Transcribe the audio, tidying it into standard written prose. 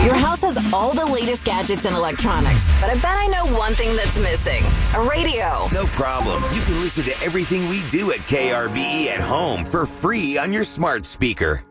Your house has all the latest gadgets and electronics, but I bet I know one thing that's missing. A radio. No problem. You can listen to everything we do at KRBE at home for free on your smart speaker.